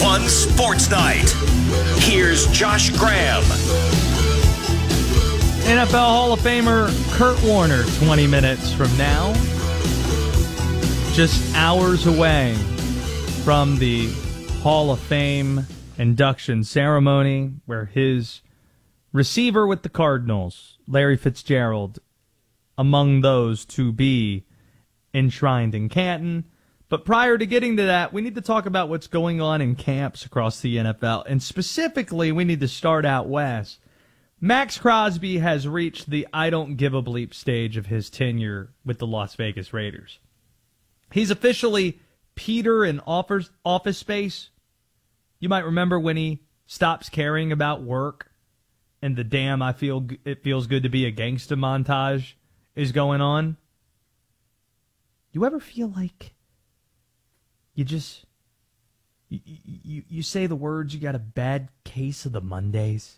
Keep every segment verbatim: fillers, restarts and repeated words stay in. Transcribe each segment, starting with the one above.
one Sports Night. Here's Josh Graham. N F L Hall of Famer Kurt Warner, twenty minutes from now. Just hours away from the Hall of Fame induction ceremony where his receiver with the Cardinals, Larry Fitzgerald, among those to be enshrined in Canton. But prior to getting to that, we need to talk about what's going on in camps across the N F L. And specifically, we need to start out west. Max Crosby has reached the I don't give a bleep stage of his tenure with the Las Vegas Raiders. He's officially Peter in office, office space. You might remember when he stops caring about work and the damn I feel it feels good to be a gangsta montage is going on. You ever feel like you just, you, you, you say the words, you got a bad case of the Mondays?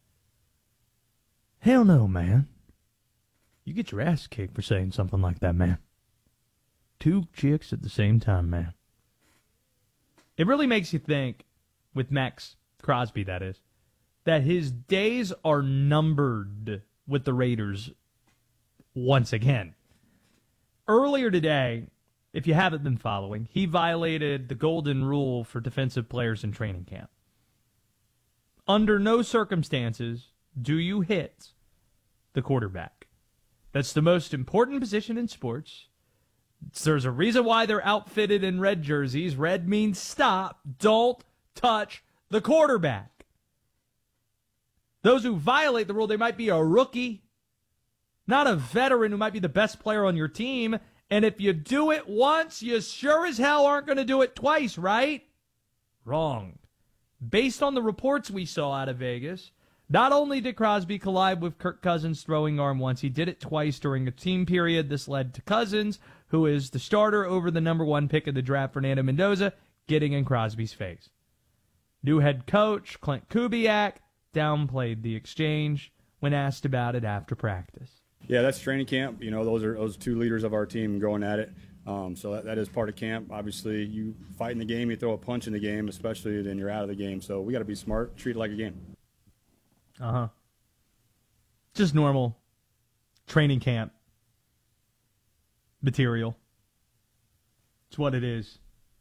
Hell no, man. You get your ass kicked for saying something like that, man. Two chicks at the same time, man. It really makes you think, with Max Crosby, that is, that his days are numbered with the Raiders once again. Earlier today, if you haven't been following, he violated the golden rule for defensive players in training camp. Under no circumstances do you hit the quarterback. That's the most important position in sports. There's a reason why they're outfitted in red jerseys. Red means stop. Don't touch the quarterback. Those who violate the rule, they might be a rookie, not a veteran who might be the best player on your team. And if you do it once, you sure as hell aren't going to do it twice, right? Wrong. Based on the reports we saw out of Vegas, not only did Crosby collide with Kirk Cousins' throwing arm once, he did it twice during a team period. This led to Cousins, who is the starter over the number one pick of the draft, Fernando Mendoza, getting in Crosby's face. New head coach, Clint Kubiak, downplayed the exchange when asked about it after practice. Yeah, that's training camp. You know, those are those two leaders of our team going at it. Um, so that, that is part of camp. Obviously, you fight in the game, you throw a punch in the game, especially then you're out of the game. So we got to be smart, treat it like a game. Uh-huh. Just normal training camp material. It's what it is.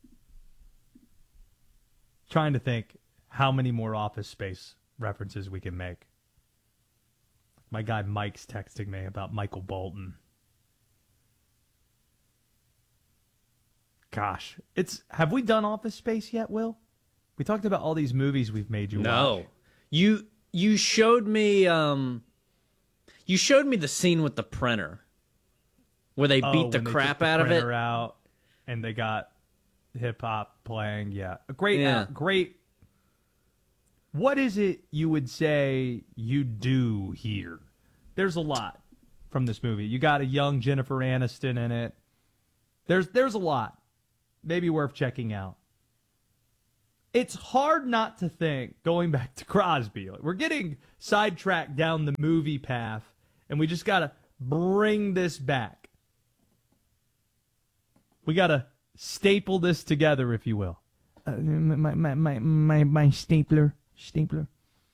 Trying to think how many more Office Space references we can make. My guy Mike's texting me about Michael Bolton. Gosh, it's have we done Office Space yet, Will? We talked about all these movies we've made you no. watch. You you showed me um you showed me the scene with the printer where they Oh, beat the when they crap took the out of it. printer out and they got hip hop playing. Yeah, a great, Yeah. uh, great. What is it you would say you do here? There's a lot from this movie. You got a young Jennifer Aniston in it. There's there's a lot. Maybe worth checking out. It's hard not to think, going back to Crosby, we're getting sidetracked down the movie path, and we just got to bring this back. We got to staple this together, if you will. Uh, my, my, my, my, my stapler. Stapler.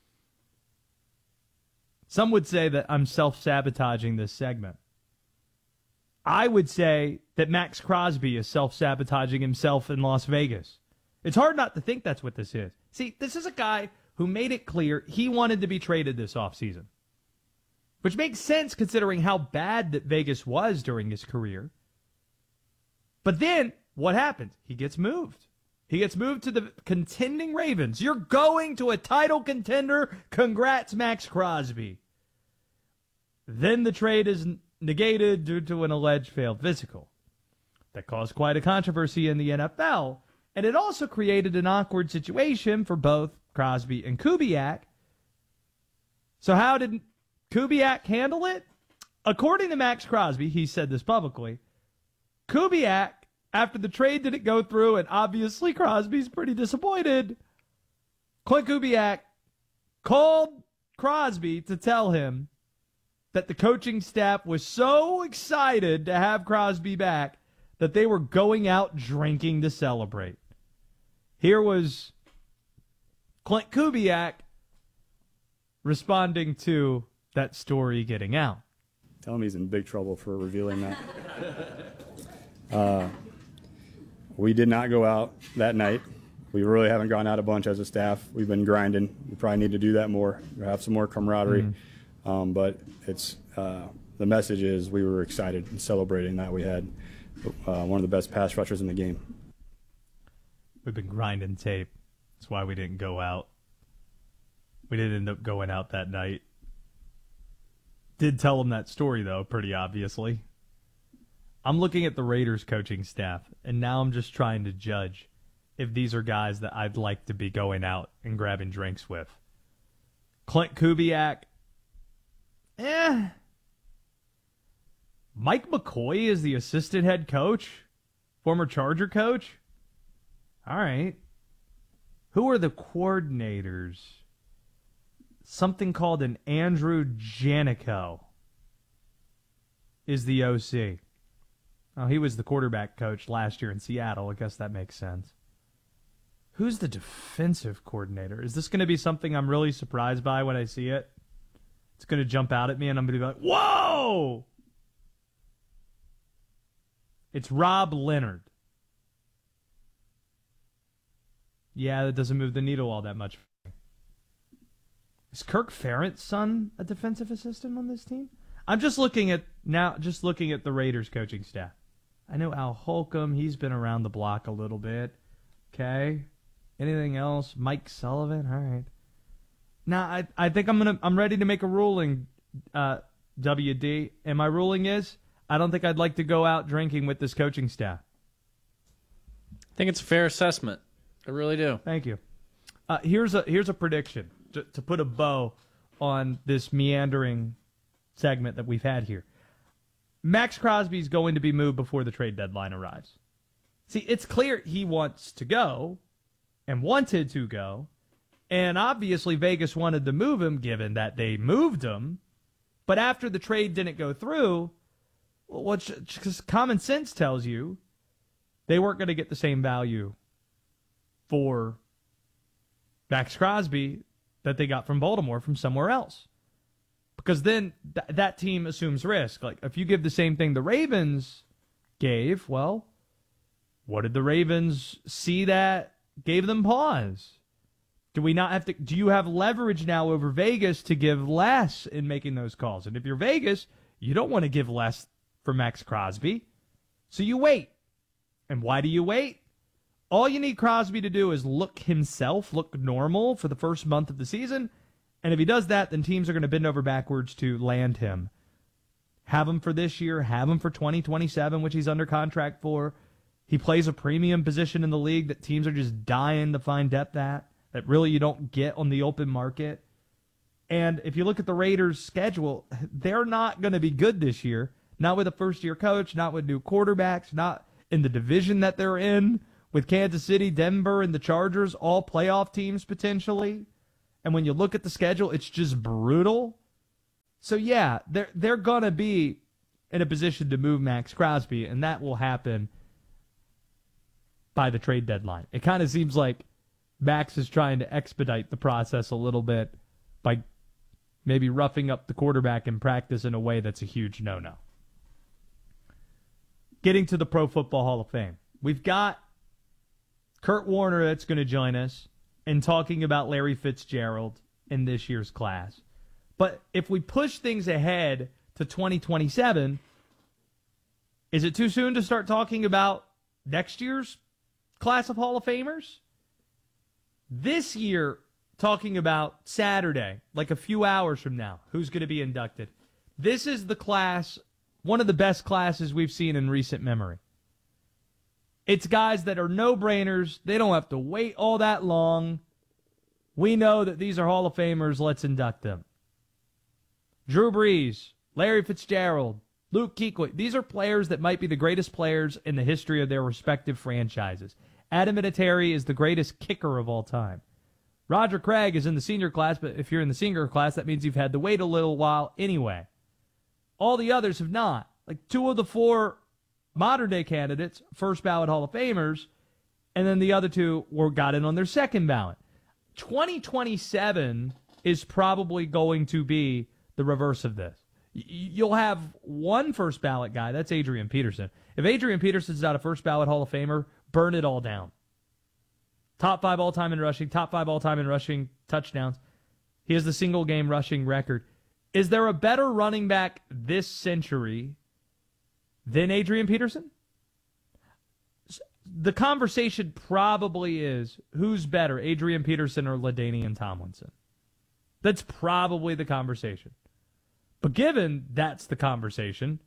Some would say that I'm self-sabotaging this segment. I would say that Max Crosby is self-sabotaging himself in Las Vegas. It's hard not to think that's what this is. See, this is a guy who made it clear he wanted to be traded this offseason, which makes sense considering how bad that Vegas was during his career. But then, what happens? He gets moved. He gets moved to the contending Ravens. You're going to a title contender. Congrats, Max Crosby. Then the trade is negated due to an alleged failed physical. That caused quite a controversy in the N F L, and it also created an awkward situation for both Crosby and Kubiak. So how did Kubiak handle it? According to Max Crosby, he said this publicly, Kubiak, after the trade didn't go through, and obviously Crosby's pretty disappointed, Clint Kubiak called Crosby to tell him that the coaching staff was so excited to have Crosby back that they were going out drinking to celebrate. Here was Clint Kubiak responding to that story getting out. Tell him he's in big trouble for revealing that. uh, we did not go out that night. We really haven't gone out a bunch as a staff. We've been grinding. We probably need to do that more, have some more camaraderie. Mm-hmm. Um, but it's uh, the message is we were excited and celebrating that we had uh, one of the best pass rushers in the game. We've been grinding tape. That's why we didn't go out. We didn't end up going out that night. Did tell him that story, though, pretty obviously. I'm looking at the Raiders coaching staff, and now I'm just trying to judge if these are guys that I'd like to be going out and grabbing drinks with. Clint Kubiak, eh. Mike McCoy is the assistant head coach, former Charger coach. All right. Who are the coordinators? Something called an Andrew Janico is the O C. Oh, he was the quarterback coach last year in Seattle. I guess that makes sense. Who's the defensive coordinator? Is this going to be something I'm really surprised by when I see it? It's going to jump out at me and I'm going to be like, whoa! It's Rob Leonard. Yeah, that doesn't move the needle all that much. Is Kirk Ferent's son a defensive assistant on this team? I'm just looking at now, just looking at the Raiders coaching staff. I know Al Holcomb. He's been around the block a little bit. Okay. Anything else? Mike Sullivan. All right. Now I I think I'm gonna I'm ready to make a ruling. Uh, W D. And my ruling is I don't think I'd like to go out drinking with this coaching staff. I think it's a fair assessment. I really do. Thank you. Uh, here's a here's a prediction to, to put a bow on this meandering segment that we've had here. Max Crosby's going to be moved before the trade deadline arrives. See, it's clear he wants to go and wanted to go, and obviously Vegas wanted to move him given that they moved him, but after the trade didn't go through, what common sense tells you, they weren't going to get the same value for Max Crosby that they got from Baltimore from somewhere else. Because then th- that team assumes risk. Like, if you give the same thing the Ravens gave, well, what did the Ravens see that gave them pause? Do we not have to? Do you have leverage now over Vegas to give less in making those calls? And if you're Vegas, you don't want to give less for Max Crosby. So you wait. And why do you wait? All you need Crosby to do is look himself, look normal for the first month of the season. And if he does that, then teams are going to bend over backwards to land him. Have him for this year, have him for twenty twenty-seven, which he's under contract for. He plays a premium position in the league that teams are just dying to find depth at, that really you don't get on the open market. And if you look at the Raiders' schedule, they're not going to be good this year. Not with a first-year coach, not with new quarterbacks, not in the division that they're in, with Kansas City, Denver, and the Chargers, all playoff teams potentially. And when you look at the schedule, it's just brutal. So, yeah, they're, they're going to be in a position to move Max Crosby, and that will happen by the trade deadline. It kind of seems like Max is trying to expedite the process a little bit by maybe roughing up the quarterback in practice in a way that's a huge no-no. Getting to the Pro Football Hall of Fame. We've got Kurt Warner that's going to join us and talking about Larry Fitzgerald in this year's class. But if we push things ahead to twenty twenty-seven, is it too soon to start talking about next year's class of Hall of Famers? This year, talking about Saturday, like a few hours from now, who's going to be inducted. This is the class, one of the best classes we've seen in recent memory. It's guys that are no-brainers. They don't have to wait all that long. We know that these are Hall of Famers. Let's induct them. Drew Brees, Larry Fitzgerald, Luke Kuechly. These are players that might be the greatest players in the history of their respective franchises. Adam Vinatieri is the greatest kicker of all time. Roger Craig is in the senior class, but if you're in the senior class, that means you've had to wait a little while anyway. All the others have not. Like two of the four modern-day candidates, first ballot Hall of Famers, and then the other two were got in on their second ballot. twenty twenty-seven is probably going to be the reverse of this. Y- you'll have one first ballot guy. That's Adrian Peterson. If Adrian Peterson's not a first ballot Hall of Famer, burn it all down. Top five all-time in rushing, top five all-time in rushing touchdowns. He has the single-game rushing record. Is there a better running back this century than Adrian Peterson? The conversation probably is, who's better, Adrian Peterson or LaDainian Tomlinson? That's probably the conversation. But given that's the conversation,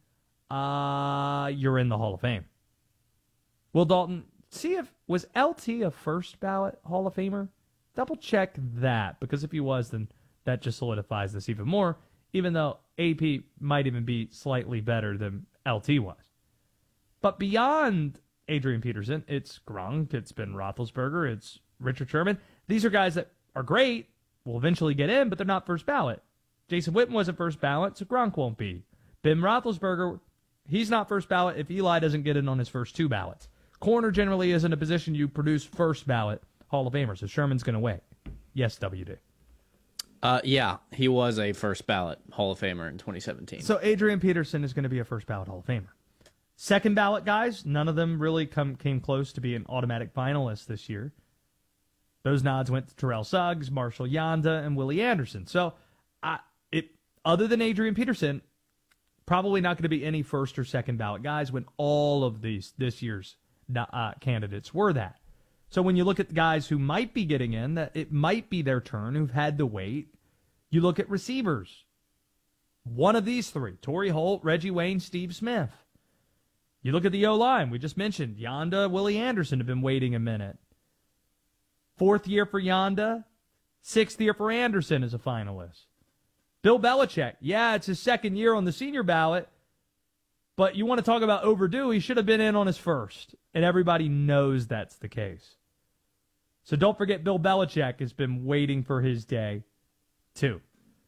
uh, you're in the Hall of Fame. Will Dalton, see if, was L T a first ballot Hall of Famer? Double check that, because if he was, then that just solidifies this even more, even though A P might even be slightly better than L T was. But beyond Adrian Peterson, it's Gronk, it's Ben Roethlisberger, it's Richard Sherman. These are guys that are great, will eventually get in, but they're not first ballot. Jason Witten wasn't first ballot, so Gronk won't be. Ben Roethlisberger, he's not first ballot if Eli doesn't get in on his first two ballots. Corner generally isn't a position you produce first ballot Hall of Famer, so Sherman's going to wait. Yes, W D. Uh, yeah, he was a first ballot Hall of Famer in twenty seventeen. So Adrian Peterson is going to be a first ballot Hall of Famer. Second ballot guys, none of them really come came close to being automatic finalists this year. Those nods went to Terrell Suggs, Marshall Yanda, and Willie Anderson. So, I, it other than Adrian Peterson, probably not going to be any first or second ballot guys when all of these this year's uh, candidates were that. So when you look at the guys who might be getting in, that it might be their turn, who've had to wait, you look at receivers. One of these three, Torrey Holt, Reggie Wayne, Steve Smith. You look at the O-line. We just mentioned Yanda, Willie Anderson have been waiting a minute. Fourth year for Yanda. Sixth year for Anderson as a finalist. Bill Belichick. Yeah, it's his second year on the senior ballot. But you want to talk about overdue, he should have been in on his first. And everybody knows that's the case. So don't forget Bill Belichick has been waiting for his day, too.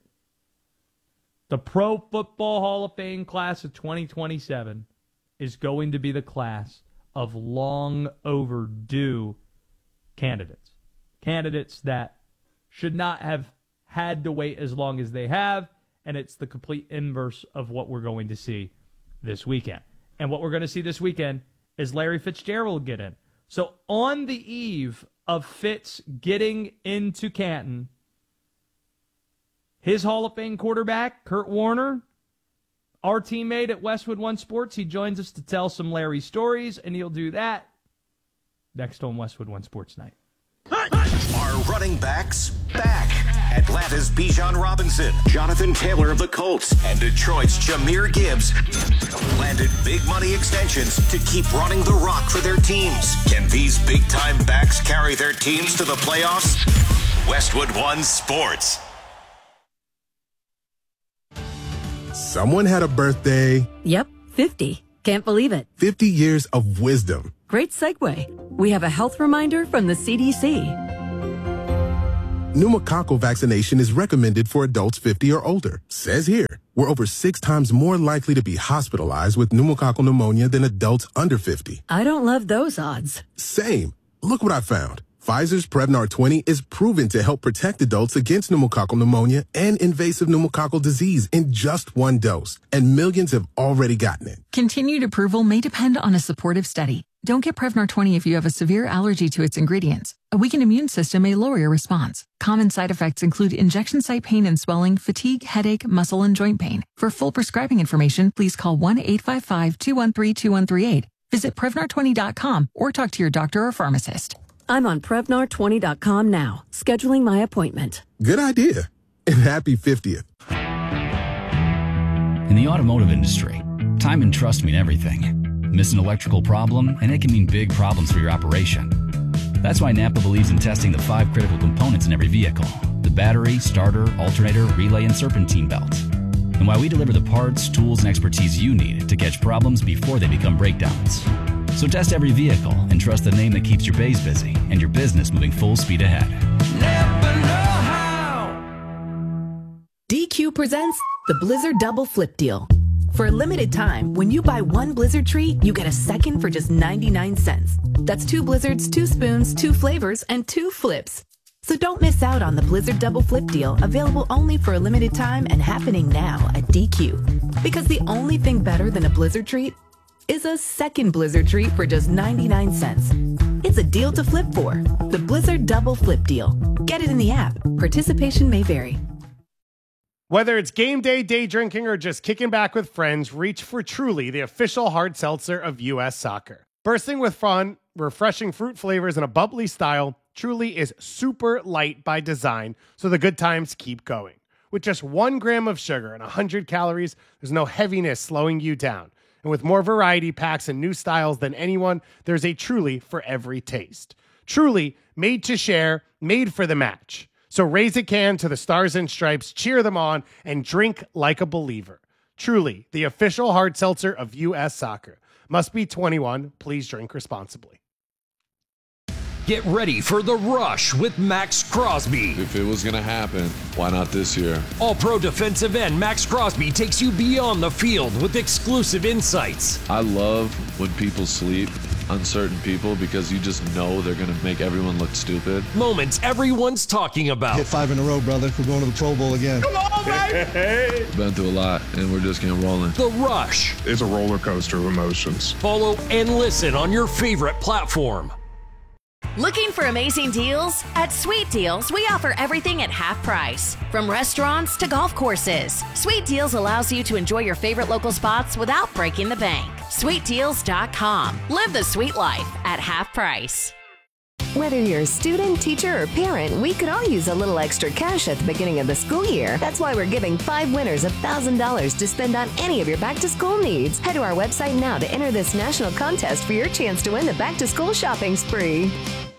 The Pro Football Hall of Fame class of twenty twenty-seven is going to be the class of long overdue candidates. Candidates that should not have had to wait as long as they have, and it's the complete inverse of what we're going to see this weekend. And what we're going to see this weekend is Larry Fitzgerald get in. So on the eve of Fitz getting into Canton, his Hall of Fame quarterback, Kurt Warner, our teammate at Westwood One Sports, he joins us to tell some Larry stories, and he'll do that next on Westwood One Sports Night. Are running backs back? Atlanta's Bijan Robinson, Jonathan Taylor of the Colts, and Detroit's Jahmyr Gibbs landed big money extensions to keep running the rock for their teams. Can these big-time backs carry their teams to the playoffs? Westwood One Sports. Someone had a birthday. Yep, fifty. Can't believe it. fifty years of wisdom. Great segue. We have a health reminder from the C D C. Pneumococcal vaccination is recommended for adults fifty or older. Says here, we're over six times more likely to be hospitalized with pneumococcal pneumonia than adults under fifty. I don't love those odds. Same. Look what I found. Pfizer's Prevnar twenty is proven to help protect adults against pneumococcal pneumonia and invasive pneumococcal disease in just one dose, and millions have already gotten it. Continued approval may depend on a supportive study. Don't get Prevnar twenty if you have a severe allergy to its ingredients. A weakened immune system may lower your response. Common side effects include injection site pain and swelling, fatigue, headache, muscle, and joint pain. For full prescribing information, please call one eight five five, two one three, two one three eight. Visit Prevnar twenty dot com or talk to your doctor or pharmacist. I'm on Prevnar twenty dot com now, scheduling my appointment. Good idea. And happy fiftieth. In the automotive industry, time and trust mean everything. Miss an electrical problem, and it can mean big problems for your operation. That's why Napa believes in testing the five critical components in every vehicle: the battery, starter, alternator, relay, and serpentine belt. And why we deliver the parts, tools, and expertise you need to catch problems before they become breakdowns. So test every vehicle and trust the name that keeps your bays busy and your business moving full speed ahead. Never know how. D Q presents the Blizzard Double Flip Deal. For a limited time, when you buy one Blizzard treat, you get a second for just ninety-nine cents. That's two Blizzards, two spoons, two flavors, and two flips. So So don't miss out on the Blizzard Double Flip deal, available only for a limited time and happening now at D Q. Because the only thing better than a Blizzard treat is a second Blizzard treat for just ninety-nine cents. It's a deal to flip for. The Blizzard Double Flip deal. Get it in the app. Participation may vary. Whether it's game day, day drinking, or just kicking back with friends, reach for Truly, the official hard seltzer of U S Soccer. Bursting with fun, refreshing fruit flavors, and a bubbly style, Truly is super light by design, so the good times keep going. With just one gram of sugar and one hundred calories, there's no heaviness slowing you down. And with more variety packs and new styles than anyone, there's a Truly for every taste. Truly, made to share, made for the match. So raise a can to the Stars and Stripes, cheer them on, and drink like a believer. Truly, the official hard seltzer of U S Soccer. Must be twenty-one. Please drink responsibly. Get ready for The Rush with Max Crosby. If it was going to happen, why not this year? All-pro defensive end Max Crosby takes you beyond the field with exclusive insights. I love when people sleep on certain people because you just know they're going to make everyone look stupid. Moments everyone's talking about. Hit five in a row, brother. We're going to the Pro Bowl again. Come on, baby! Hey. Been through a lot, and we're just getting rolling. The Rush. It's a roller coaster of emotions. Follow and listen on your favorite platform. Looking for amazing deals? At Sweet Deals, we offer everything at half price. From restaurants to golf courses, Sweet Deals allows you to enjoy your favorite local spots without breaking the bank. sweet deals dot com. Live the sweet life at half price. Whether you're a student, teacher, or parent, we could all use a little extra cash at the beginning of the school year. That's why we're giving five winners one thousand dollars to spend on any of your back-to-school needs. Head to our website now to enter this national contest for your chance to win the back-to-school shopping spree.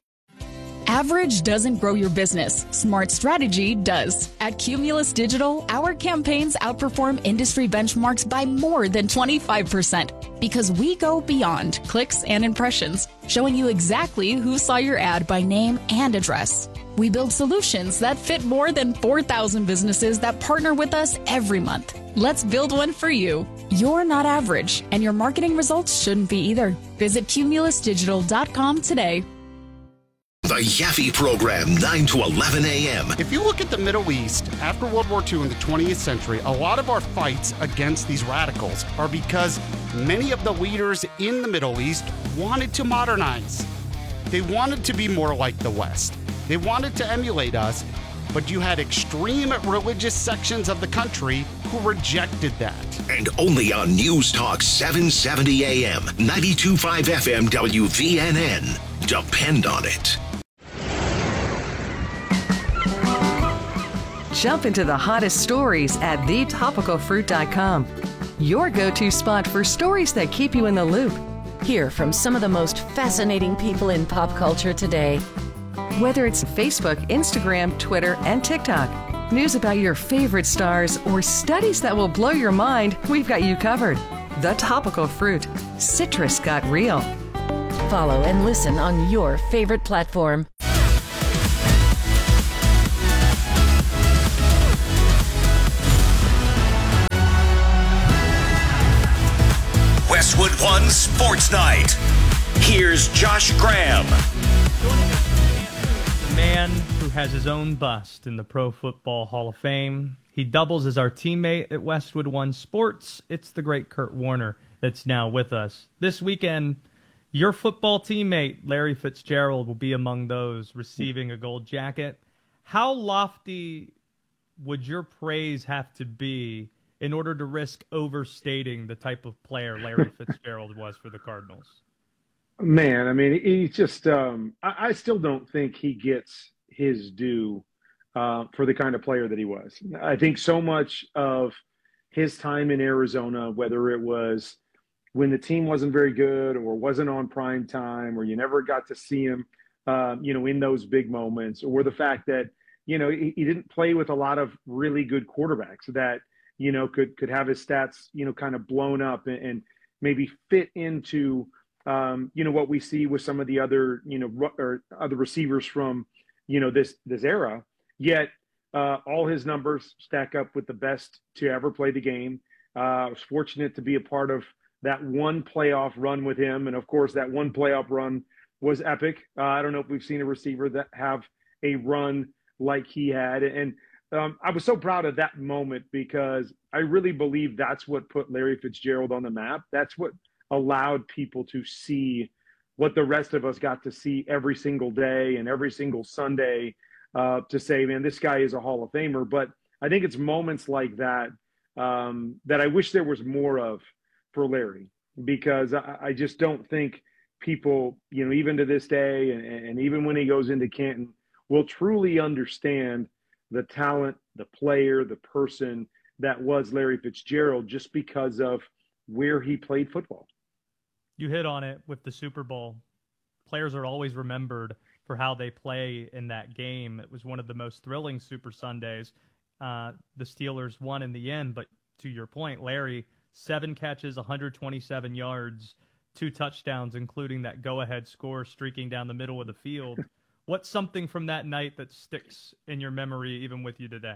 Average doesn't grow your business. Smart strategy does. At Cumulus Digital, our campaigns outperform industry benchmarks by more than twenty-five percent because we go beyond clicks and impressions, showing you exactly who saw your ad by name and address. We build solutions that fit more than four thousand businesses that partner with us every month. Let's build one for you. You're not average, and your marketing results shouldn't be either. Visit cumulus digital dot com today. The Yaffe Program, nine to eleven a.m. If you look at the Middle East, after World War Two in the twentieth century, a lot of our fights against these radicals are because many of the leaders in the Middle East wanted to modernize. They wanted to be more like the West. They wanted to emulate us, but you had extreme religious sections of the country who rejected that. And only on News Talk seven seventy a.m., ninety-two point five F M W V N N. Depend on it. Jump into the hottest stories at the topical fruit dot com. Your go-to spot for stories that keep you in the loop. Hear from some of the most fascinating people in pop culture today. Whether it's Facebook, Instagram, Twitter, and TikTok, news about your favorite stars, or studies that will blow your mind, we've got you covered. The Topical Fruit. Citrus got real. Follow and listen on your favorite platform. Westwood One Sports Night. Here's Josh Graham. The man who has his own bust in the Pro Football Hall of Fame. He doubles as our teammate at Westwood One Sports. It's the great Kurt Warner that's now with us. This weekend, your football teammate, Larry Fitzgerald, will be among those receiving a gold jacket. How lofty would your praise have to be in order to risk overstating the type of player Larry Fitzgerald was for the Cardinals? Man, I mean, he just, um, I, I still don't think he gets his due uh, for the kind of player that he was. I think so much of his time in Arizona, whether it was when the team wasn't very good or wasn't on prime time, or you never got to see him, um, you know, in those big moments, or the fact that, you know, he, he didn't play with a lot of really good quarterbacks that, you know, could, could have his stats, you know, kind of blown up and, and maybe fit into, um, you know, what we see with some of the other, you know, or other receivers from, you know, this, this era. Yet uh, all his numbers stack up with the best to ever play the game. Uh, I was fortunate to be a part of that one playoff run with him. And of course, that one playoff run was epic. Uh, I don't know if we've seen a receiver that have a run like he had. And um, I was so proud of that moment because I really believe that's what put Larry Fitzgerald on the map. That's what allowed people to see what the rest of us got to see every single day and every single Sunday, uh, to say, man, this guy is a Hall of Famer. But I think it's moments like that um, that I wish there was more of for Larry, because I, I just don't think people, you know, even to this day, and, and even when he goes into Canton, will truly understand the talent, the player, the person that was Larry Fitzgerald, just because of where he played football. You hit on it with the Super Bowl. Players are always remembered for how they play in that game. It was one of the most thrilling Super Sundays. Uh, the Steelers won in the end, but to your point, Larry, seven catches, one hundred twenty-seven yards, two touchdowns, including that go-ahead score streaking down the middle of the field. What's something from that night that sticks in your memory even with you today?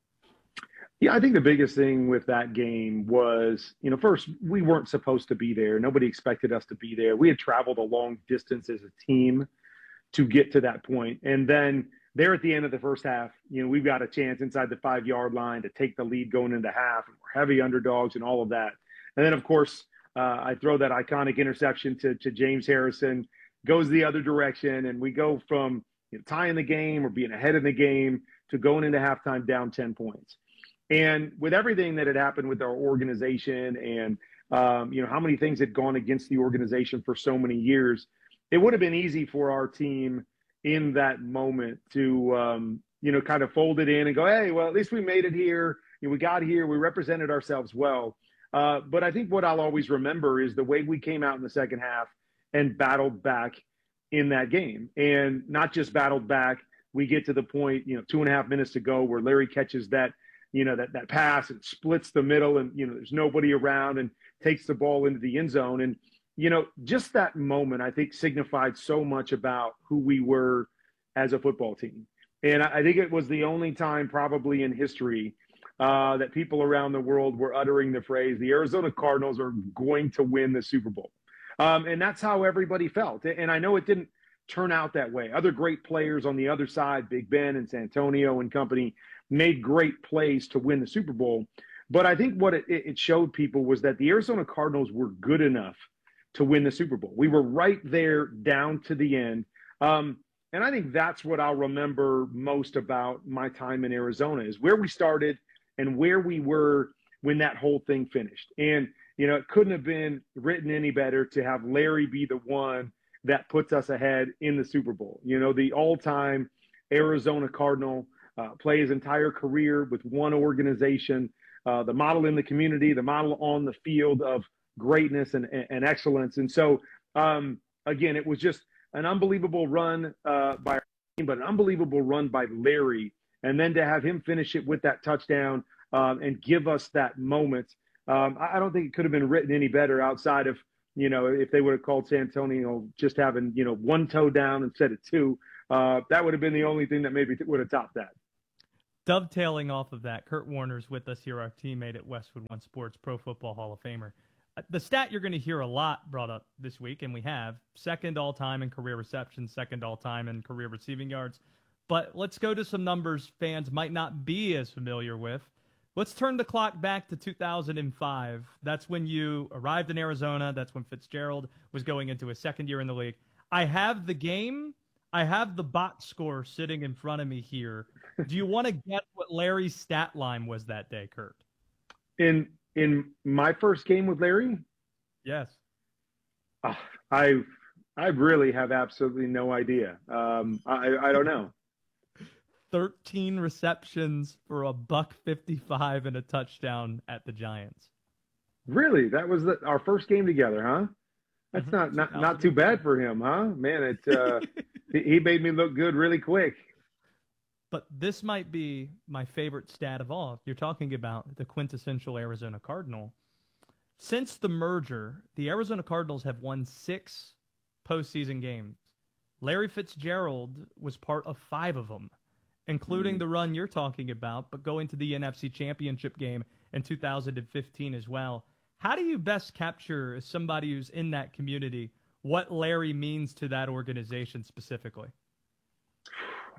Yeah, I think the biggest thing with that game was, you know, first, we weren't supposed to be there. Nobody expected us to be there. We had traveled a long distance as a team to get to that point. And then there at the end of the first half, you know, we've got a chance inside the five-yard line to take the lead going into half. And we're heavy underdogs and all of that. And then, of course, uh, I throw that iconic interception to, to James Harrison, goes the other direction, and we go from, you know, tying the game or being ahead in the game to going into halftime down ten points. And with everything that had happened with our organization and, um, you know, how many things had gone against the organization for so many years, it would have been easy for our team in that moment to, um, you know, kind of fold it in and go, hey, well, at least we made it here. You know, we got here. We represented ourselves well. Uh, but I think what I'll always remember is the way we came out in the second half and battled back in that game. And not just battled back. We get to the point, you know, two and a half minutes to go where Larry catches that, you know, that, that pass and splits the middle and, you know, there's nobody around and takes the ball into the end zone. And, you know, just that moment, I think, signified so much about who we were as a football team. And I think it was the only time probably in history uh, that people around the world were uttering the phrase, the Arizona Cardinals are going to win the Super Bowl. Um, and that's how everybody felt. And I know it didn't turn out that way. Other great players on the other side, Big Ben and Santonio and company, made great plays to win the Super Bowl. But I think what it, it showed people was that the Arizona Cardinals were good enough to win the Super Bowl. We were right there down to the end. Um, and I think that's what I'll remember most about my time in Arizona is where we started and where we were when that whole thing finished. And, you know, it couldn't have been written any better to have Larry be the one that puts us ahead in the Super Bowl. You know, the all-time Arizona Cardinal, uh, play his entire career with one organization, uh, the model in the community, the model on the field of greatness and, and, and excellence. And so, um, again, it was just an unbelievable run uh, by our team, but an unbelievable run by Larry. And then to have him finish it with that touchdown um, and give us that moment, um, I, I don't think it could have been written any better outside of, you know, if they would have called Santonio just having, you know, one toe down instead of two, uh, that would have been the only thing that maybe would have topped that. Dovetailing off of that, Kurt Warner's with us here, our teammate at Westwood One Sports, Pro Football Hall of Famer. The stat you're going to hear a lot brought up this week, and we have, second all-time in career receptions, second all-time in career receiving yards. But let's go to some numbers fans might not be as familiar with. Let's turn the clock back to two thousand five. That's when you arrived in Arizona. That's when Fitzgerald was going into his second year in the league. I have the game. I have the box score sitting in front of me here. Do you want to guess what Larry's stat line was that day, Kurt? In in my first game with Larry? Yes. Uh, I I really have absolutely no idea. Um, I, I don't know. thirteen receptions for a buck fifty-five and a touchdown at the Giants. Really? That was the, our first game together, huh? That's mm-hmm. not, not not too bad for him, huh? Man, it uh, he made me look good really quick. But this might be my favorite stat of all. You're talking about the quintessential Arizona Cardinal. Since the merger, the Arizona Cardinals have won six postseason games. Larry Fitzgerald was part of five of them, including mm. the run you're talking about, but going to the N F C Championship game in two thousand fifteen as well. How do you best capture, as somebody who's in that community, what Larry means to that organization specifically?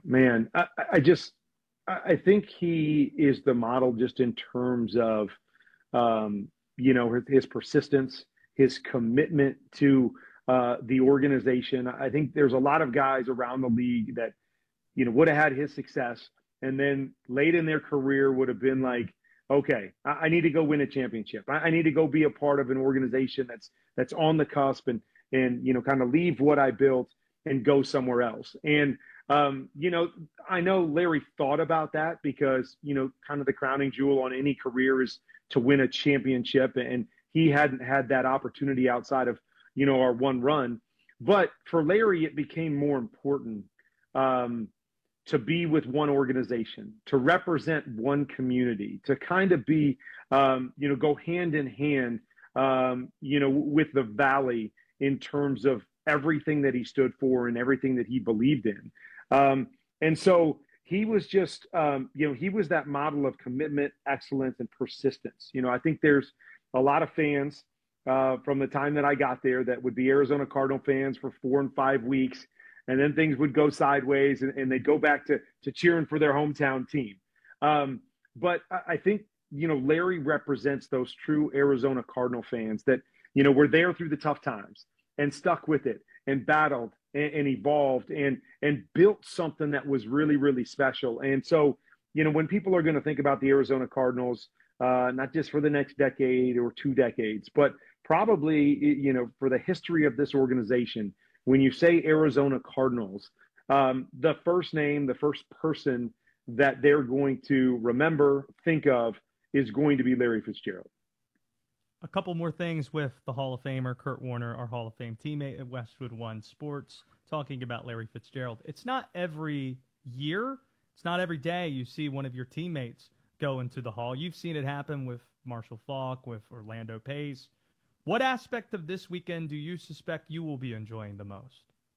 man, I, I just I think he is the model just in terms of um, you know his, his persistence, his commitment to uh, the organization. I think there's a lot of guys around the league that you know would have had his success, and then late in their career would have been like, okay, I, I need to go win a championship. I, I need to go be a part of an organization that's that's on the cusp and and you know kind of leave what I built and go somewhere else. And um, you know, I know Larry thought about that because you know kind of the crowning jewel on any career is to win a championship, and he hadn't had that opportunity outside of you know our one run. But for Larry, it became more important um, to be with one organization, to represent one community, to kind of be, um, you know, go hand in hand, um, you know, with the Valley in terms of everything that he stood for and everything that he believed in. Um, and so he was just, um, you know, he was that model of commitment, excellence, and persistence. You know, I think there's a lot of fans uh, from the time that I got there that would be Arizona Cardinal fans for four and five weeks. And then things would go sideways and, and they'd go back to, to cheering for their hometown team. Um, but I, I think, you know, Larry represents those true Arizona Cardinal fans that, you know, were there through the tough times and stuck with it and battled and, and evolved and, and built something that was really, really special. And so, you know, when people are going to think about the Arizona Cardinals, uh, not just for the next decade or two decades, but probably, you know, for the history of this organization, when you say Arizona Cardinals, um, the first name, the first person that they're going to remember, think of, is going to be Larry Fitzgerald. A couple more things with the Hall of Famer, Kurt Warner, our Hall of Fame teammate at Westwood One Sports, talking about Larry Fitzgerald. It's not every year, it's not every day you see one of your teammates go into the Hall. You've seen it happen with Marshall Faulk, with Orlando Pace. What aspect of this weekend do you suspect you will be enjoying the most?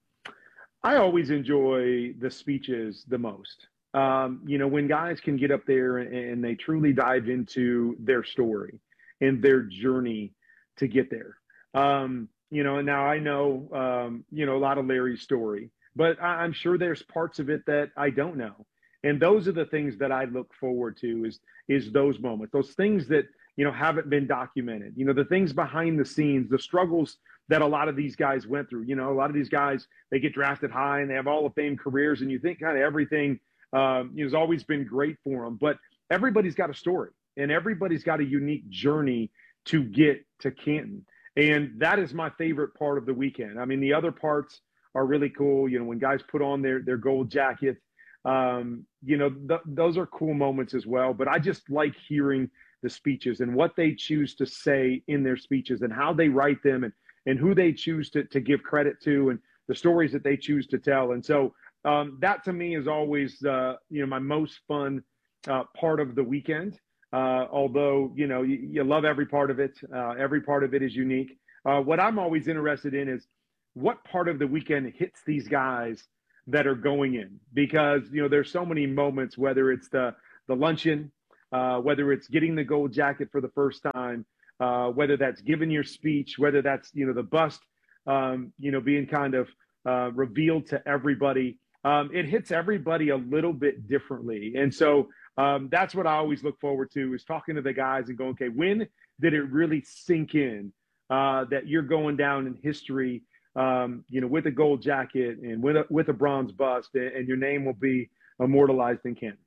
I always enjoy the speeches the most. Um, you know, when guys can get up there and, and they truly dive into their story and their journey to get there. Um, you know, and now I know, um, you know, a lot of Larry's story, but I, I'm sure there's parts of it that I don't know. And those are the things that I look forward to is, is those moments, those things that, you know, haven't been documented, you know, the things behind the scenes, the struggles that a lot of these guys went through. You know, a lot of these guys, they get drafted high and they have Hall of Fame careers, and you think kind of everything um, you know, has always been great for them. But everybody's got a story and everybody's got a unique journey to get to Canton. And that is my favorite part of the weekend. I mean, the other parts are really cool. You know, when guys put on their, their gold jacket, um, you know, th- those are cool moments as well. But I just like hearing the speeches and what they choose to say in their speeches and how they write them and, and who they choose to, to give credit to and the stories that they choose to tell. And so um, that to me is always, uh, you know, my most fun uh, part of the weekend. Uh, although, you know, you, you love every part of it. Uh, every part of it is unique. Uh, what I'm always interested in is what part of the weekend hits these guys that are going in, because, you know, there's so many moments, whether it's the, the luncheon, Uh, whether it's getting the gold jacket for the first time, uh, whether that's giving your speech, whether that's, you know, the bust, um, you know, being kind of uh, revealed to everybody. Um, it hits everybody a little bit differently. And so um, that's what I always look forward to, is talking to the guys and going, okay, when did it really sink in uh, that you're going down in history, um, you know, with a gold jacket and with a, with a bronze bust, and, and your name will be immortalized in Canton.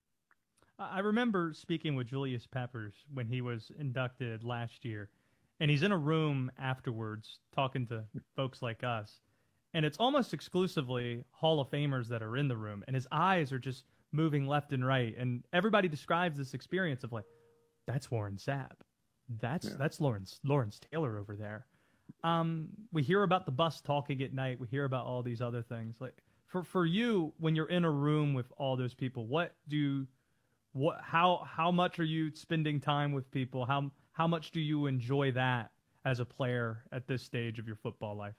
I remember speaking with Julius Peppers when he was inducted last year, and he's in a room afterwards talking to folks like us, and it's almost exclusively Hall of Famers that are in the room, and his eyes are just moving left and right, and everybody describes this experience of like, that's Warren Sapp, that's yeah. that's Lawrence Lawrence Taylor over there. Um, we hear about the bus talking at night. We hear about all these other things. Like for for you, when you're in a room with all those people, what do What? How? How much are you spending time with people? How? How much do you enjoy that as a player at this stage of your football life?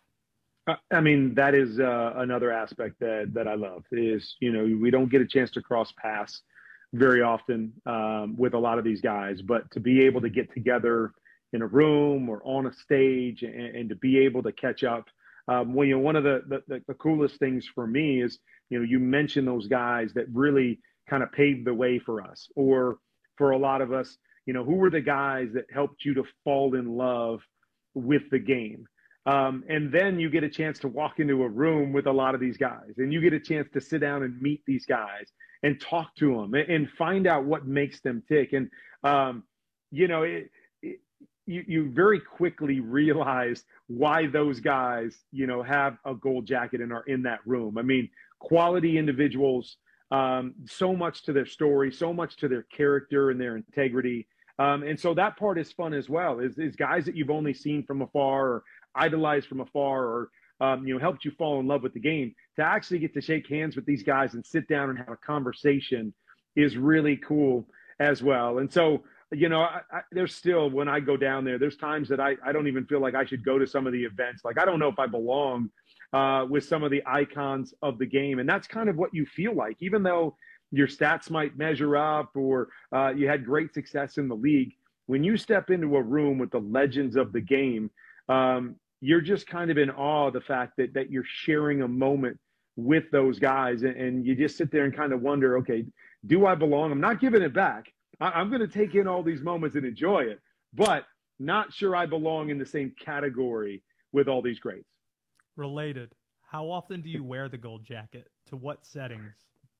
I mean, that is uh, another aspect that that I love. Is, you know, we don't get a chance to cross paths very often um, with a lot of these guys, but to be able to get together in a room or on a stage and, and to be able to catch up, um, well, you know, one of the, the, the, the coolest things for me is, you know, you mentioned those guys that really kind of paved the way for us, or for a lot of us, you know, who were the guys that helped you to fall in love with the game? Um, and then you get a chance to walk into a room with a lot of these guys, and you get a chance to sit down and meet these guys and talk to them and, and find out what makes them tick. And, um, you know, it, it, you, you very quickly realize why those guys, you know, have a gold jacket and are in that room. I mean, quality individuals, um, so much to their story, so much to their character and their integrity. Um, and so that part is fun as well, is, is guys that you've only seen from afar or idolized from afar, or um, you know, helped you fall in love with the game, to actually get to shake hands with these guys and sit down and have a conversation is really cool as well. And so, you know, I, I, there's still, when I go down there, there's times that I, I don't even feel like I should go to some of the events. Like, I don't know if I belong uh, with some of the icons of the game. And that's kind of what you feel like, even though your stats might measure up, or uh, you had great success in the league. When you step into a room with the legends of the game, um, you're just kind of in awe of the fact that that you're sharing a moment with those guys, and, and you just sit there and kind of wonder, okay, do I belong? I'm not giving it back. I, I'm going to take in all these moments and enjoy it, but not sure I belong in the same category with all these greats. Related, how often do you wear the gold jacket? To what settings?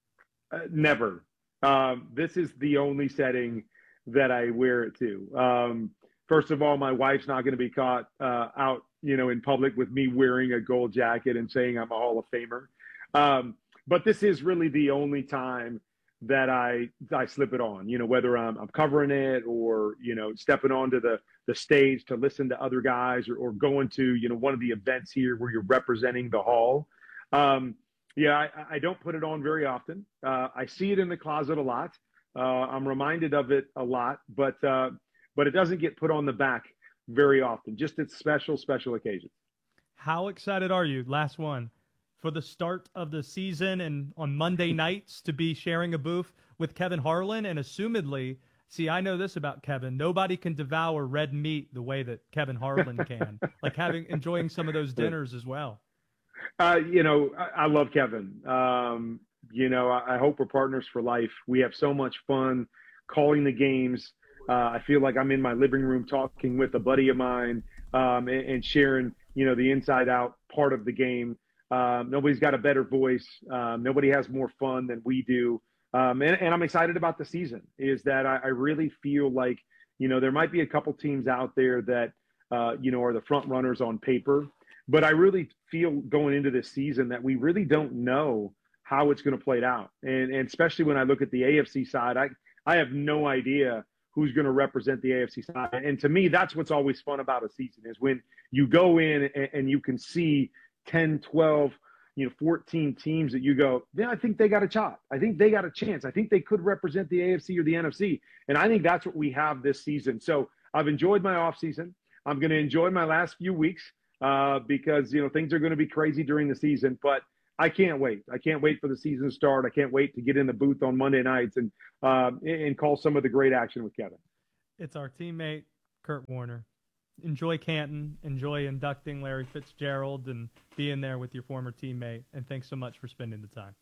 Uh, never. Um, this is the only setting that I wear it to. Um, first of all, my wife's not going to be caught uh, out, you know, in public with me wearing a gold jacket and saying I'm a Hall of Famer. Um, but this is really the only time that I I slip it on, you know, whether I'm, I'm covering it, or, you know, stepping onto the, the stage to listen to other guys, or, or going to, you know, one of the events here where you're representing the Hall. Um, yeah, I, I don't put it on very often. Uh, I see it in the closet a lot. Uh, I'm reminded of it a lot, but uh, but it doesn't get put on the back very often, just at special, special occasions. How excited are you, last one, for the start of the season and on Monday nights to be sharing a booth with Kevin Harlan? And assumedly, see, I know this about Kevin, nobody can devour red meat the way that Kevin Harlan can, like having enjoying some of those dinners as well. Uh, you know, I, I love Kevin. Um, you know, I, I hope we're partners for life. We have so much fun calling the games. Uh, I feel like I'm in my living room talking with a buddy of mine, um, and, and sharing, you know, the inside out part of the game. Um, nobody's got a better voice. Um, nobody has more fun than we do. Um, and, and I'm excited about the season, is that I, I really feel like, you know, there might be a couple teams out there that, uh, you know, are the front runners on paper, but I really feel going into this season that we really don't know how it's going to play out. And, and especially when I look at the A F C side, I, I have no idea who's going to represent the A F C side. And to me, that's what's always fun about a season, is when you go in and, and you can see ten, twelve, you know, fourteen teams that you go, yeah, I think they got a shot. I think they got a chance. I think they could represent the A F C or the N F C. And I think that's what we have this season. So I've enjoyed my off season. I'm going to enjoy my last few weeks uh, because, you know, things are going to be crazy during the season, but I can't wait. I can't wait for the season to start. I can't wait to get in the booth on Monday nights and uh, and call some of the great action with Kevin. It's our teammate, Kurt Warner. Enjoy Canton. Enjoy inducting Larry Fitzgerald and being there with your former teammate. And thanks so much for spending the time.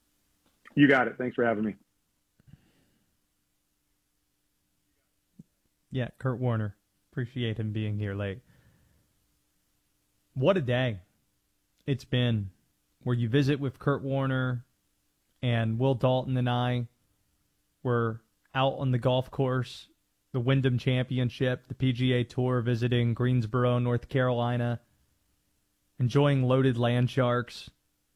You got it. Thanks for having me. Yeah, Kurt Warner. Appreciate him being here late. What a day it's been, where you visit with Kurt Warner, and Will Dalton and I were out on the golf course, the Wyndham Championship, the P G A Tour, visiting Greensboro, North Carolina, enjoying loaded land sharks,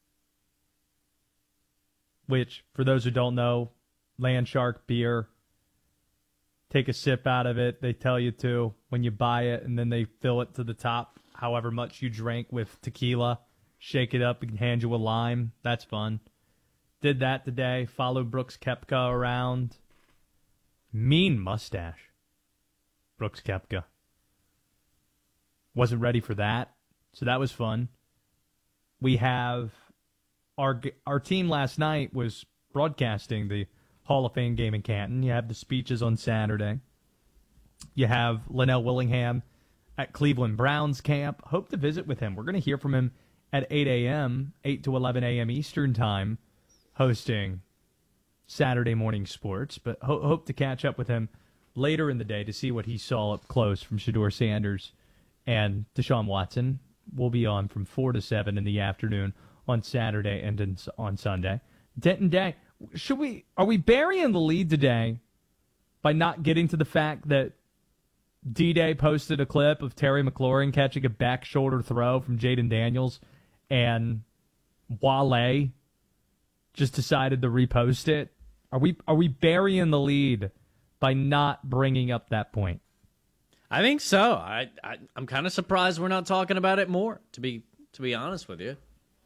which, for those who don't know, land shark beer, take a sip out of it. They tell you to when you buy it, and then they fill it to the top, however much you drank, with tequila. Shake it up and hand you a lime. That's fun. Did that today. Followed Brooks Koepka around. Mean mustache, Brooks Koepka. Wasn't ready for that, so that was fun. We have our our team last night was broadcasting the Hall of Fame game in Canton. You have the speeches on Saturday. You have Linnell Willingham at Cleveland Browns camp. Hope to visit with him. We're going to hear from him at eight a.m., eight to eleven a.m. Eastern Time, hosting Saturday morning sports. But ho- hope to catch up with him later in the day to see what he saw up close from Shedeur Sanders and Deshaun Watson. We'll be on from four to seven in the afternoon on Saturday and in, on Sunday. Denton Day, should we? Are we burying the lead today by not getting to the fact that D-Day posted a clip of Terry McLaurin catching a back shoulder throw from Jaden Daniels, and Wale just decided to repost it? Are we are we burying the lead by not bringing up that point? I think so. I, I I'm kind of surprised we're not talking about it more, to be to be honest with you.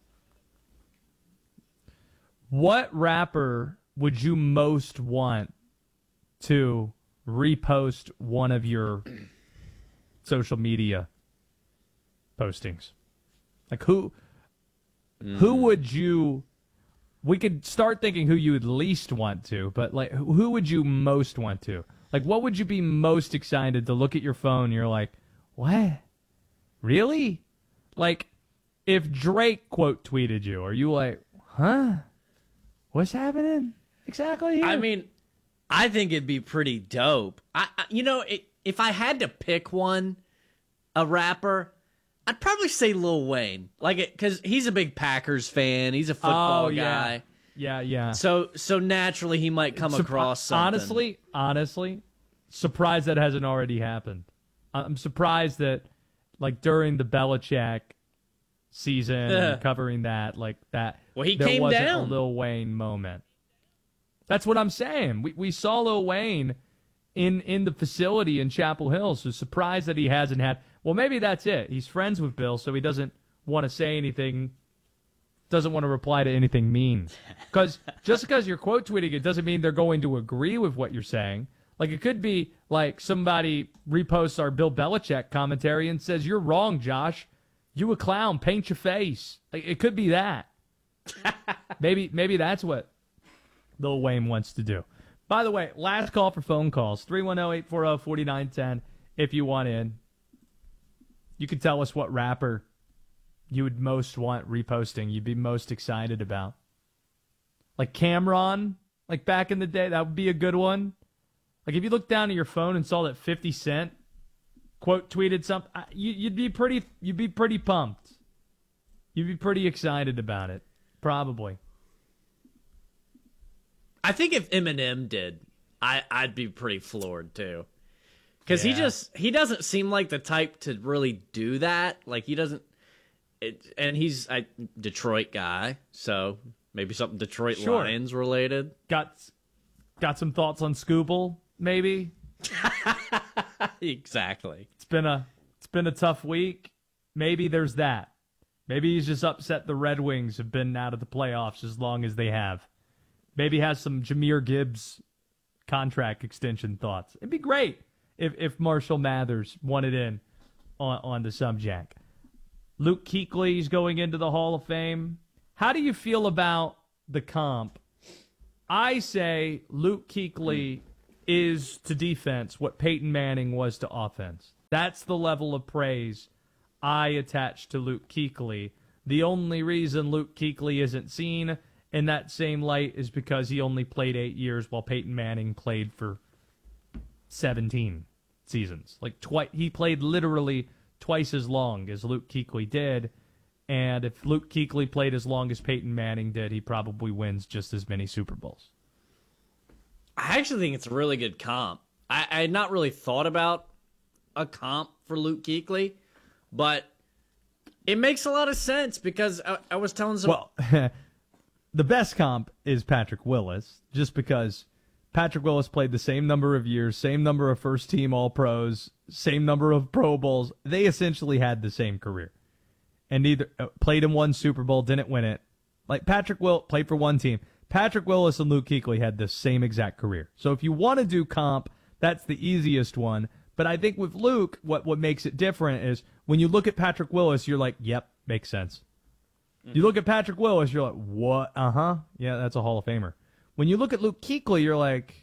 What rapper would you most want to repost one of your social media postings? Like who mm. who would you we could start thinking who you would least want to, but like who would you most want to? Like what would you be most excited to look at your phone and you're like, what? Really? Like if Drake quote tweeted you, are you like, huh? What's happening exactly here? I mean, I think it'd be pretty dope. I, I you know, it, if I had to pick one, a rapper, I'd probably say Lil Wayne. Like it, because he's a big Packers fan. He's a football oh, yeah. guy. Yeah, yeah. So, so naturally, he might come Supp- across something. Honestly, honestly, surprised that hasn't already happened. I'm surprised that, like during the Belichick season, and covering that, like that. Well, he there came wasn't down. a Lil Wayne moment. That's what I'm saying. We we saw Lil Wayne in in the facility in Chapel Hill, so surprised that he hasn't had. Well, maybe that's it. He's friends with Bill, so he doesn't want to say anything. Doesn't want to reply to anything mean. Because just because you're quote tweeting it doesn't mean they're going to agree with what you're saying. Like it could be like somebody reposts our Bill Belichick commentary and says, "You're wrong, Josh. You a clown. Paint your face." Like it could be that. maybe maybe that's what Lil Wayne wants to do. By the way, last call for phone calls. three one zero, eight four zero, four nine one zero if you want in. You can tell us what rapper you would most want reposting, you'd be most excited about. Like Cameron, like back in the day, that would be a good one. Like if you looked down at your phone and saw that fifty Cent quote tweeted something, you'd be pretty, you'd be pretty pumped. You'd be pretty excited about it, probably. I think if Eminem did, I I'd be pretty floored too, because Yeah. he just he doesn't seem like the type to really do that. Like he doesn't. It, and he's a Detroit guy, so maybe something Detroit Sure. Lions related. Got got some thoughts on Scooble, maybe? Exactly. It's been a it's been a tough week. Maybe there's that. Maybe he's just upset the Red Wings have been out of the playoffs as long as they have. Maybe has some Jahmyr Gibbs contract extension thoughts. It'd be great if if Marshall Mathers wanted in on, on the subject. Luke Kuechly's going into the Hall of Fame. How do you feel about the comp? I say Luke Kuechly is to defense what Peyton Manning was to offense. That's the level of praise I attach to Luke Kuechly. The only reason Luke Kuechly isn't seen in that same light is because he only played eight years while Peyton Manning played for seventeen seasons. Like twice, he played literally twice as long as Luke Kuechly did, and if Luke Kuechly played as long as Peyton Manning did, he probably wins just as many Super Bowls. I actually think it's a really good comp. I, I had not really thought about a comp for Luke Kuechly, but it makes a lot of sense because I, I was telling some. Well, the best comp is Patrick Willis, just because Patrick Willis played the same number of years, same number of first-team All-Pros, same number of Pro Bowls. They essentially had the same career. And neither uh, played in one Super Bowl, didn't win it. Like Patrick Will played for one team. Patrick Willis and Luke Kuechly had the same exact career. So if you want to do comp, that's the easiest one. But I think with Luke, what, what makes it different is when you look at Patrick Willis, you're like, yep, makes sense. Mm-hmm. You look at Patrick Willis, you're like, what? Uh-huh. Yeah, that's a Hall of Famer. When you look at Luke Kuechly, you're like,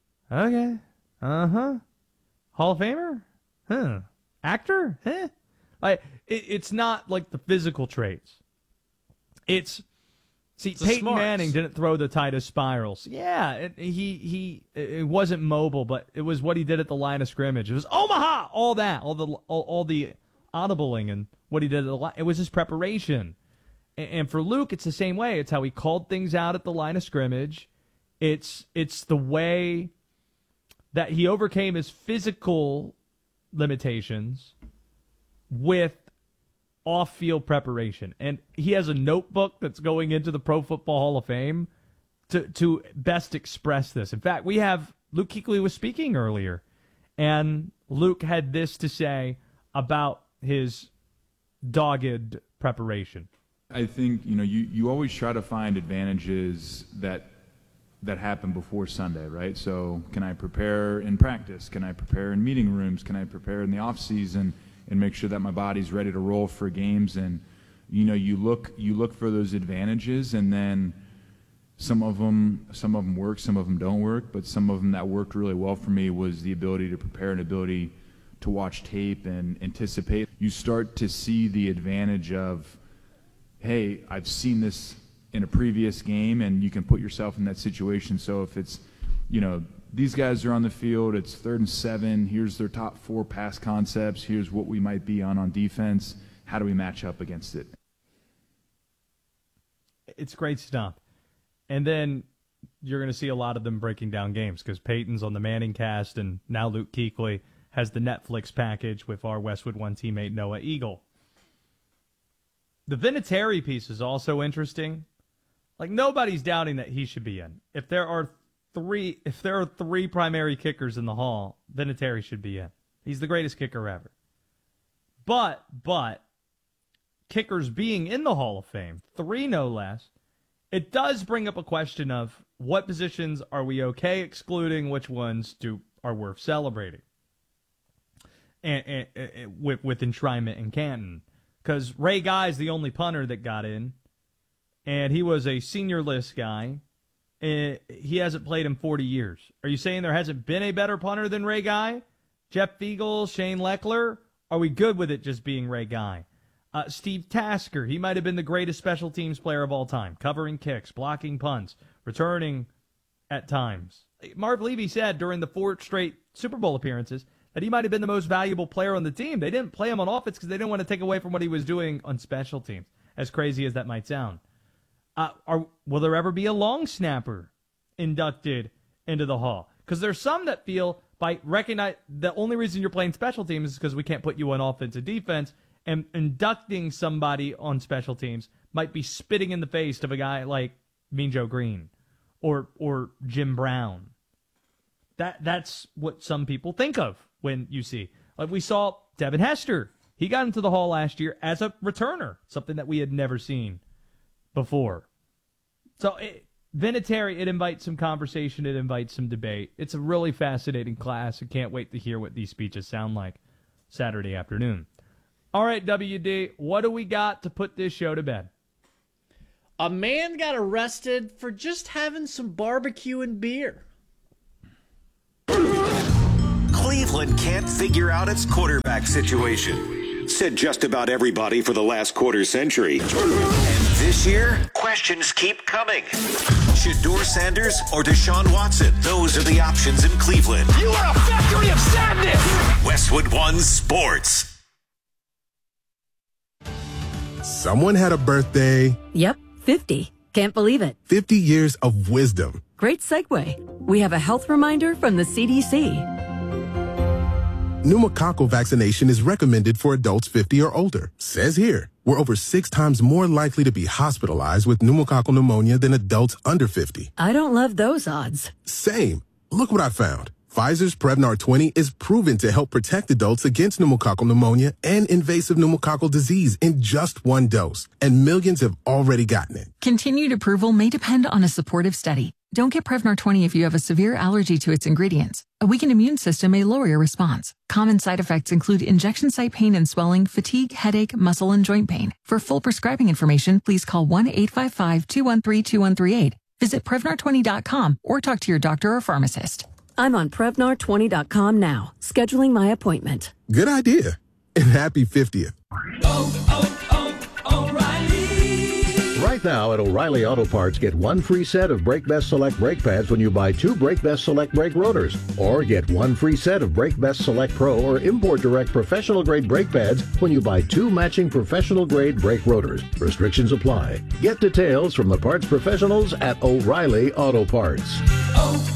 okay, uh-huh. Hall of Famer? Huh. Actor? Huh. I, it, it's not like the physical traits. It's see, It's the Peyton smarts. Manning didn't throw the Titus spirals. Yeah, it, he he it wasn't mobile, but it was what he did at the line of scrimmage. It was Omaha, all that, all the all, all the audibling and what he did at the line. It was his preparation. And, and for Luke, it's the same way. It's how he called things out at the line of scrimmage. It's it's the way that he overcame his physical limitations with off-field preparation. And he has a notebook that's going into the Pro Football Hall of Fame to, to best express this. In fact, we have Luke Kuechly was speaking earlier, and Luke had this to say about his dogged preparation. I think, you know, you, you always try to find advantages that that happen before Sunday, right? So can I prepare in practice? Can I prepare in meeting rooms? Can I prepare in the off season and make sure that my body's ready to roll for games? And, you know, you look you look for those advantages, and then some of them some of them work, some of them don't work, but some of them that worked really well for me was the ability to prepare and ability to watch tape and anticipate. You start to see the advantage of, hey, I've seen this in a previous game, and you can put yourself in that situation. So if it's, you know, these guys are on the field, it's third and seven, here's their top four pass concepts, here's what we might be on on defense, how do we match up against it? It's great stuff. And then you're going to see a lot of them breaking down games because Peyton's on the Manning cast, and now Luke Kuechly has the Netflix package with our Westwood One teammate Noah Eagle. The Vinatieri piece is also interesting. Like, nobody's doubting that he should be in. If there are three, if there are three primary kickers in the Hall, Vinatieri should be in. He's the greatest kicker ever. But, but, kickers being in the Hall of Fame, three no less, it does bring up a question of what positions are we okay excluding, which ones do are worth celebrating, and, and, and with with enshrinement in Canton. Because Ray Guy's the only punter that got in, and he was a senior list guy. And he hasn't played in forty years. Are you saying there hasn't been a better punter than Ray Guy? Jeff Fiegel, Shane Leckler? Are we good with it just being Ray Guy? Uh, Steve Tasker, he might have been the greatest special teams player of all time, covering kicks, blocking punts, returning at times. Marv Levy said during the four straight Super Bowl appearances that he might have been the most valuable player on the team. They didn't play him on offense because they didn't want to take away from what he was doing on special teams, as crazy as that might sound. Uh, are, will there ever be a long snapper inducted into the Hall? Because there's some that feel by recognize the only reason you're playing special teams is because we can't put you on offense and defense, and inducting somebody on special teams might be spitting in the face of a guy like Mean Joe Green or or Jim Brown. That that's what some people think of when you see. Like we saw Devin Hester. He got into the Hall last year as a returner, something that we had never seen before. So it, Vinatieri, it invites some conversation. It invites some debate. It's a really fascinating class. I can't wait to hear what these speeches sound like Saturday afternoon. All right, W D, what do we got to put this show to bed? A man got arrested for just having some barbecue and beer. Cleveland can't figure out its quarterback situation. Said just about everybody for the last quarter century. And this year, questions keep coming. Shedeur Sanders or Deshaun Watson? Those are the options in Cleveland. You are a factory of sadness! Westwood One Sports. Someone had a birthday. Yep, fifty. Can't believe it. fifty years of wisdom. Great segue. We have a health reminder from the C D C. Pneumococcal vaccination is recommended for adults fifty or older. Says here, we're over six times more likely to be hospitalized with pneumococcal pneumonia than adults under fifty. I don't love those odds. Same. Look what I found. Pfizer's Prevnar twenty is proven to help protect adults against pneumococcal pneumonia and invasive pneumococcal disease in just one dose. And millions have already gotten it. Continued approval may depend on a supportive study. Don't get Prevnar twenty if you have a severe allergy to its ingredients. A weakened immune system may lower your response. Common side effects include injection site pain and swelling, fatigue, headache, muscle, and joint pain. For full prescribing information, please call one eight five five, two one three, two one three eight. Visit Prevnar twenty dot com or talk to your doctor or pharmacist. I'm on Prevnar twenty dot com now, scheduling my appointment. Good idea. and happy fiftieth. Right now at O'Reilly Auto Parts, get one free set of Brake Best Select brake pads when you buy two Brake Best Select brake rotors. Or get one free set of Brake Best Select Pro or Import Direct professional grade brake pads when you buy two matching professional grade brake rotors. Restrictions apply. Get details from the parts professionals at O'Reilly Auto Parts.